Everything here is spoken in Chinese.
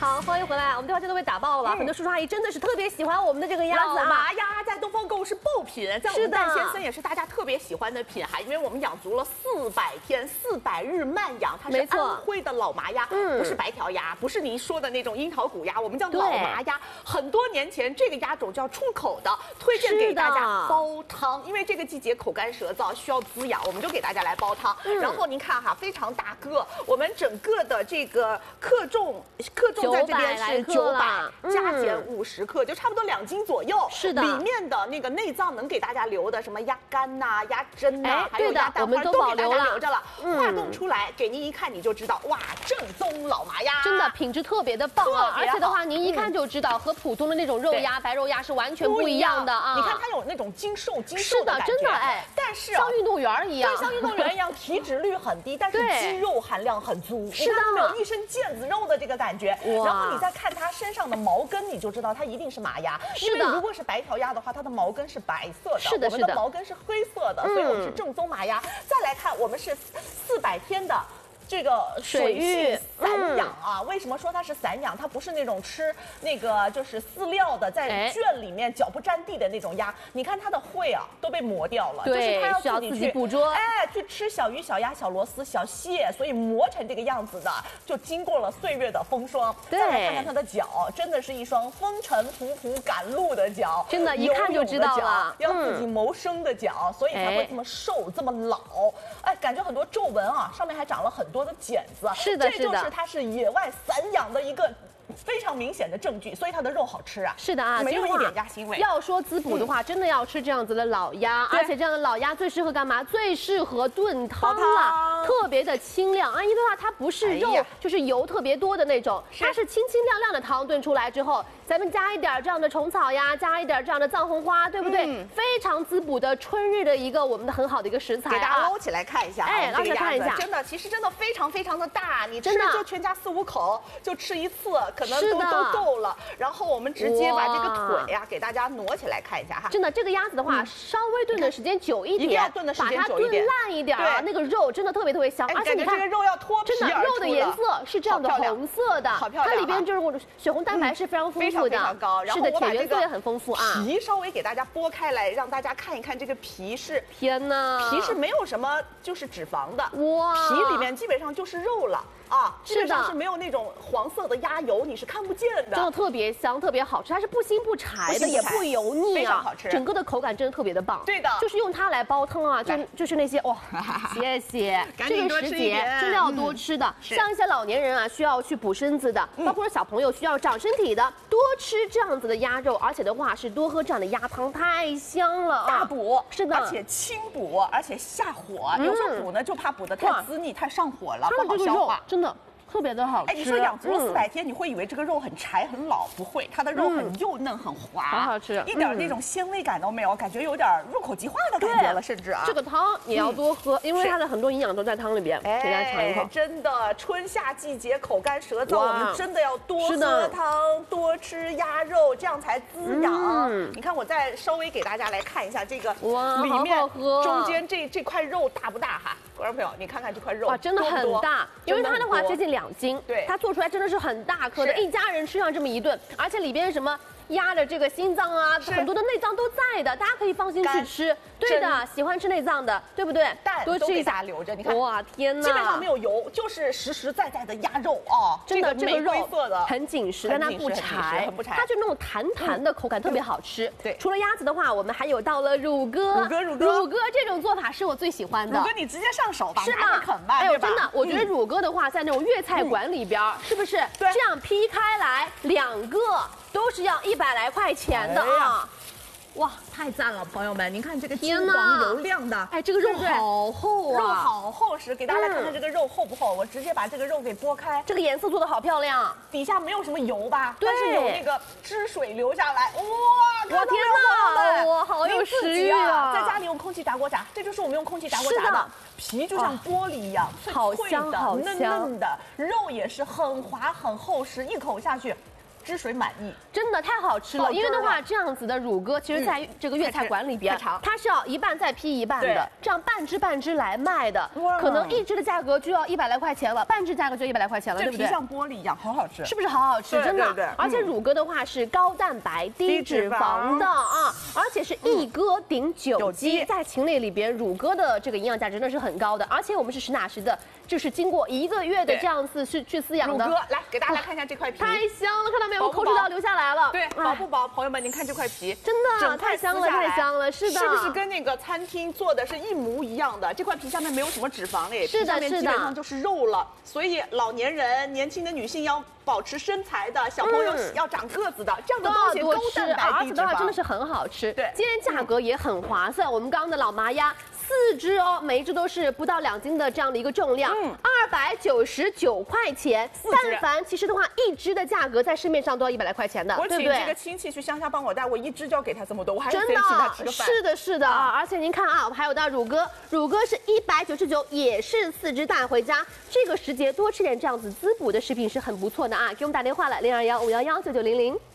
好，欢迎回来。我们电话线都被打爆了，很多叔叔阿姨真的是特别喜欢我们的这个鸭子啊。 麻鸭在东方购物是爆品，在我们蛋先生也是大家特别喜欢的品哈，因为我们养足了400天400日慢养，它是安徽的老麻鸭，不是白条鸭，不是您说的那种樱桃骨鸭，我们叫老麻鸭。很多年前这个鸭种叫出口的，推荐给大家煲汤，因为这个季节口干舌燥需要滋养，我们就给大家来煲汤。然后您看哈，非常大个，我们整个的这个克重在这边是900，加减50克，就差不多2斤左右。是的，里面的那个内脏能给大家留的，什么鸭肝呐、鸭胗呐，还有鸭蛋花都给大家留着了。化冻出来给您一看你就知道，哇，正宗老麻鸭， 真的品质特别的棒啊！而且的话，您一看就知道和普通的那种肉鸭、白肉鸭是完全不一样的啊。 你看它有那种精瘦的感觉， 是的，真的哎， 但是像运动员一样， 对，像运动员一样，体脂率很低，但是肌肉含量很足。是的，有一身腱子肉的这个感觉。然后你再看它身上的毛根，你就知道它一定是麻鸭。因为如果是白条鸭的话，它的毛根是白色的， 是的， 我们的毛根是黑色的，所以我们是正宗麻鸭。再来看，我们是400天的。这个水域散养啊，为什么说它是散养？它不是那种吃那个就是饲料的，在圈里面脚不沾地的那种鸭。你看它的喙啊都被磨掉了，就是它要自己去捕捉， 去吃小鱼、小鸭、小螺丝、小蟹，所以磨成这个样子的，就经过了岁月的风霜。再来看看它的脚，真的是一双风尘仆仆赶路的脚， 真的，一看就知道了， 要自己谋生的脚，所以才会这么瘦、这么老。哎，感觉很多皱纹啊，上面还长了很多的茧子， 是的， 这就是它是野外散养的一个非常明显的证据，所以它的肉好吃啊。 是的啊， 没有一点鸭腥味。 要说滋补的话，真的要吃这样子的老鸭，而且这样的老鸭最适合干嘛？最适合炖汤了，特别的清亮啊。因为的话，它不是肉，就是油特别多的那种，它是清清亮亮的汤炖出来之后，咱们加一点这样的虫草呀，加一点这样的藏红花，对不对？非常滋补的春日的一个我们的很好的一个食材啊。 给大家捞起来看一下， 哎，捞起来看一下， 真的，其实真的非常非常的大，你吃就全家4、5口就吃一次，可能都够了。然后我们直接把这个腿呀给大家挪起来看一下哈。 真的，这个鸭子的话，稍微炖的时间久一点， 一定要炖的时间久一点， 把它炖烂一点啊，那个肉真的特别特别香。而且你看这个肉要脱皮， 真的肉的颜色是这样的红色的， 好漂亮。 它里边就是血红蛋白是非常丰富的， 非常高。然后是的，铁元素也很丰富啊。 皮稍微给大家剥开来，让大家看一看这个皮是， 天哪， 皮是没有什么就是脂肪的， 哇， 皮里面基本上就是肉了。啊， 是的， 是没有那种黄色的鸭油，你是看不见的， 真的特别香，特别好吃，它是不腥不柴的，也不油腻啊， 非常好吃， 整个的口感真的特别的棒。 对的， 就是用它来煲汤啊，就是那些哇，谢谢，这个时节真的要多吃的，像一些老年人啊需要去补身子的，包括小朋友需要长身体的，多吃这样子的鸭肉，而且的话是多喝这样的鸭汤，太香了啊， 大补， 是的， 而且清补，而且下火，有时候补呢就怕补的太滋腻、太上火了，不好消化， 真的。特别的好吃。 哎，你说养足了400天，你会以为这个肉很柴很老，不会，它的肉很幼嫩很滑， 好好吃， 一点那种鲜味感都没有，感觉有点入口即化的感觉了，甚至啊。 这个汤也要多喝，因为它的很多营养都在汤里边。给大家尝一口， 真的，春夏季节口干舌燥，我们真的要多喝汤，多吃鸭肉，这样才滋养。你看，我再稍微给大家来看一下这个里面中间这块肉大不大哈？观众朋友，你看看这块肉， 哇，真的很大，因为它的话接近2斤， 对， 它做出来真的是很大颗的，一家人吃上这么一顿，而且里边什么鸭的这个心脏啊，很多的内脏都在的，大家可以放心去吃。对的，喜欢吃内脏的，对不对？ 蛋多吃一下留着，你看， 哇，天哪， 基本上没有油，就是实实在在的鸭肉啊， 真的，这个肉的很紧实，但它不柴，它就那种弹弹的口感特别好吃。 对， 除了鸭子的话，我们还有到了乳鸽，乳鸽这种做法是我最喜欢的。 乳鸽你直接上手吧， 是吧？ 啃吧， 哎呦，真的，我觉得乳鸽的话，在那种粤菜馆里边，是不是这样劈开来2个都是要100来块钱的啊？ 哇，太赞了，朋友们！您看这个金黄油亮的， 哎，这个肉好厚啊， 肉好厚实。给大家来看看这个肉厚不厚？我直接把这个肉给剥开， 这个颜色做的好漂亮， 底下没有什么油吧？但是有那个汁水流下来，哇！ 我天哪，哇，好有食欲啊！ 在家里用空气炸锅炸，这就是我们用空气炸锅炸的，皮就像玻璃一样，脆脆的、嫩嫩的，肉也是很滑很厚实，一口下去。 汁水满溢， 真的太好吃了。因为的话，这样子的乳鸽，其实在这个粤菜馆里边，它是要一半再批一半的，这样半只半只来卖的，可能一只的价格就要100来块钱了，半只价格就100来块钱了，对不对？ 皮像玻璃一样，好好吃， 是不是好好吃？真的，而且乳鸽的话是高蛋白、低脂肪的啊，而且是一鸽顶9鸡，在禽类里边，乳鸽的这个营养价值真的是很高的，而且我们是实打实的，就是经过1个月的这样子去饲养的。 乳鸽，来给大家来看一下这块皮， 太香了，看到没有？我口水都要流下来了。 对，薄不薄？朋友们，您看这块皮， 真的太香了，太香了，是的， 是不是跟那个餐厅做的是一模一样的？这块皮下面没有什么脂肪嘞， 是的， 基本上就是肉了。所以老年人、年轻的女性要保持身材的，小朋友要长个子的，这样的东西高蛋白低脂肪， 而且的话真的是很好吃。 对， 今天价格也很划算。我们刚刚的老麻鸭4只哦，每一只都是不到2斤的这样的一个重量，299块钱。但凡其实的话，一只的价格在市面上都要100来块钱的， 对不对？我请这个亲戚去乡下帮我带，我一只就要给他这么多，我还是得请他吃个饭。 是的，是的啊！而且您看啊，还有到乳鸽，乳鸽是199，也是4只带回家。这个时节多吃点这样子滋补的食品是很不错的啊！给我们打电话来0215119900。